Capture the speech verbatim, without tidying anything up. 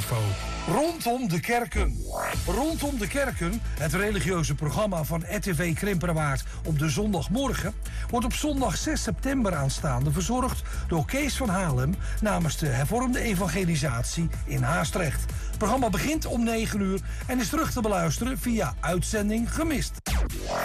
info. Rondom de kerken. Rondom de kerken, het religieuze programma van R T V Krimpenerwaard op de zondagmorgen, wordt op zondag zes september aanstaande verzorgd door Kees van Halem namens de hervormde evangelisatie in Haastrecht. Het programma begint om negen uur en is terug te beluisteren via uitzending gemist.